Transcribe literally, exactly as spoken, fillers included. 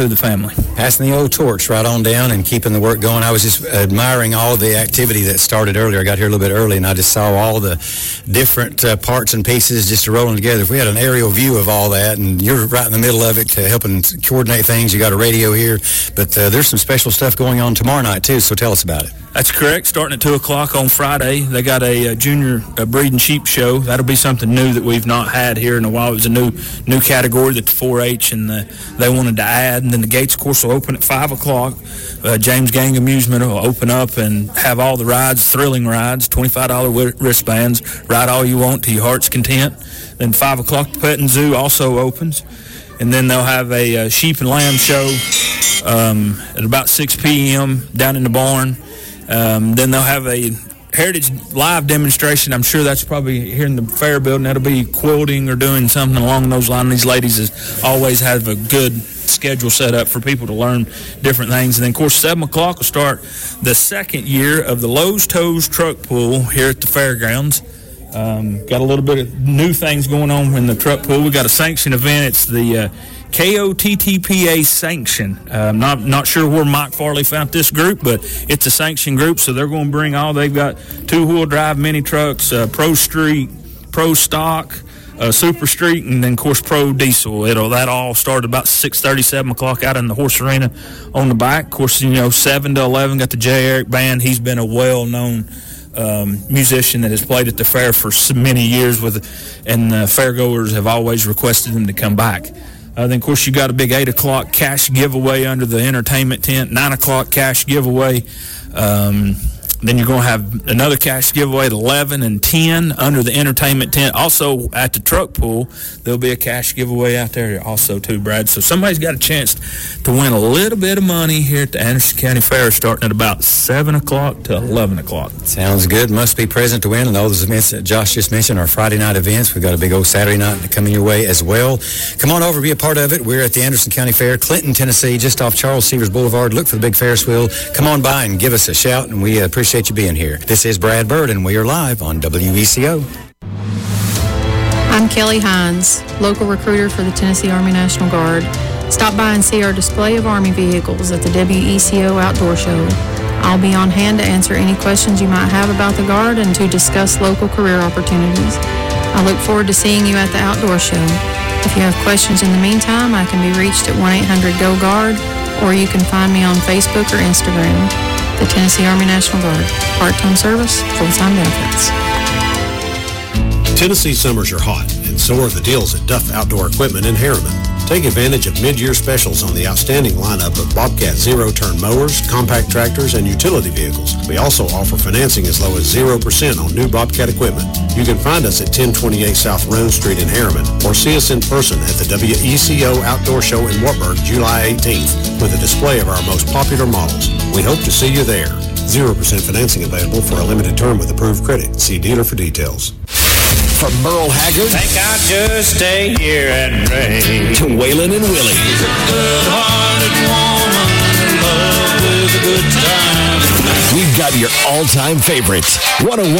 through the family. Passing the old torch right on down and keeping the work going. I was just admiring all the activity that started earlier. I got here a little bit early, and I just saw all the different uh, parts and pieces just rolling together. If we had an aerial view of all that, and you're right in the middle of it, uh, helping coordinate things. You got a radio here, but uh, there's some special stuff going on tomorrow night, too, so tell us about it. That's correct. Starting at two o'clock on Friday, they got a, a junior uh, breeding sheep show. That'll be something new that we've not had here in a while. It was a new new category that the four H and the, they wanted to add. And then the gates, of course, will open at five o'clock. Uh, James Gang Amusement will open up and have all the rides, thrilling rides, twenty-five dollars wristbands. Ride all you want to your heart's content. Then five o'clock, the Petting Zoo also opens. And then they'll have a, a sheep and lamb show um, at about six p.m. down in the barn. Um, then they'll have a Heritage Live demonstration. I'm sure that's probably here in the fair building. That'll be quilting or doing something along those lines. These ladies is, always have a good schedule set up for people to learn different things. And then, of course, seven o'clock will start the second year of the Lowe's Toes Truck Pool here at the fairgrounds. Um, got a little bit of new things going on in the truck pool. We got a sanctioned event. It's the uh, K O T T P A sanction. I'm uh, not not sure where Mike Farley found this group, but it's a sanctioned group, so they're going to bring all. They've got two-wheel drive mini trucks, uh, Pro Street, Pro Stock, uh, Super Street, and then, of course, Pro Diesel. It'll That all started about six thirty, seven o'clock out in the horse arena on the back. Of course, you know, seven to eleven, got the J. Eric Band. He's been a well-known Um, musician that has played at the fair for so many years, with, and uh, fairgoers have always requested him to come back. Uh, then, of course, you got a big eight o'clock cash giveaway under the entertainment tent, nine o'clock cash giveaway. Um, then you're going to have another cash giveaway at eleven and ten under the entertainment tent. Also, at the truck pool, there'll be a cash giveaway out there also, too, Brad. So somebody's got a chance to win a little bit of money here at the Anderson County Fair, starting at about seven o'clock to eleven o'clock. Sounds good. Must be present to win. And all those events that Josh just mentioned are Friday night events. We've got a big old Saturday night coming your way as well. Come on over, be a part of it. We're at the Anderson County Fair, Clinton, Tennessee, just off Charles Severs Boulevard. Look for the big Ferris wheel. Come on by and give us a shout, and we appreciate you being here. This is Brad Bird, and we are live on W E C O. I'm Kelly Hines, local recruiter for the Tennessee Army National Guard. Stop by and see our display of Army vehicles at the W E C O Outdoor Show. I'll be on hand to answer any questions you might have about the Guard and to discuss local career opportunities. I look forward to seeing you at the Outdoor Show. If you have questions in the meantime, I can be reached at one eight hundred go guard, or you can find me on Facebook or Instagram. The Tennessee Army National Guard. Part-time service, full-time benefits. Tennessee summers are hot, and so are the deals at Duff Outdoor Equipment in Harriman. Take advantage of mid-year specials on the outstanding lineup of Bobcat zero-turn mowers, compact tractors, and utility vehicles. We also offer financing as low as zero percent on new Bobcat equipment. You can find us at ten twenty-eight South Rome Street in Harriman, or see us in person at the W E C O Outdoor Show in Wartburg, July eighteenth, with a display of our most popular models. We hope to see you there. zero percent financing available for a limited term with approved credit. See dealer for details. From Merle Haggard, think I'll just stay here and pray, to Waylon and Willie. She's a good-hearted woman in love with a good time. We've got your all-time favorites. one oh one